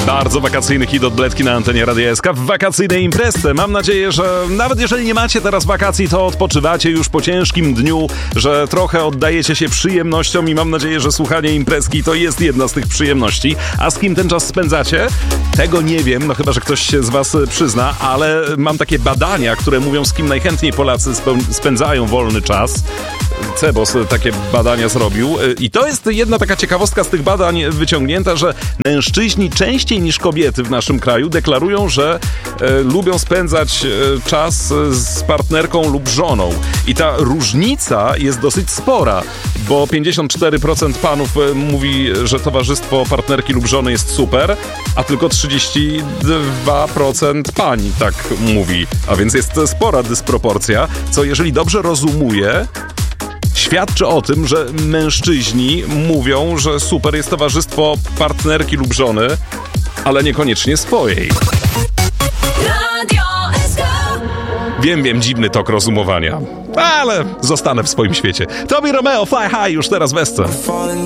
Bardzo wakacyjny hit od Bledki na antenie Radia SK w wakacyjnej imprezie. Mam nadzieję, że nawet jeżeli nie macie teraz wakacji, to odpoczywacie już po ciężkim dniu, że trochę oddajecie się przyjemnościom i mam nadzieję, że słuchanie imprezki to jest jedna z tych przyjemności. A z kim ten czas spędzacie? Tego nie wiem, no chyba że ktoś się z was przyzna, ale mam takie badania, które mówią, z kim najchętniej Polacy spędzają wolny czas. Cebos takie badania zrobił i to jest jedna taka ciekawostka z tych badań wyciągnięta, że mężczyźni częściej niż kobiety w naszym kraju deklarują, że lubią spędzać czas z partnerką lub żoną. I ta różnica jest dosyć spora, bo 54% panów mówi, że towarzystwo partnerki lub żony jest super, a tylko 32% pań tak mówi. A więc jest spora dysproporcja, co jeżeli dobrze rozumuję, świadczy o tym, że mężczyźni mówią, że super jest towarzystwo partnerki lub żony, ale niekoniecznie swojej. Wiem, dziwny tok rozumowania, ale zostanę w swoim świecie. Tobi Romeo, Fly High już teraz w SC.